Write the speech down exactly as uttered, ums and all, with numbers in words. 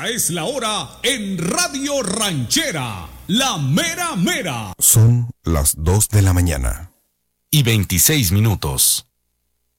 Esta es la hora en Radio Ranchera, la mera mera. Son las dos de la mañana. Y veintiséis minutos.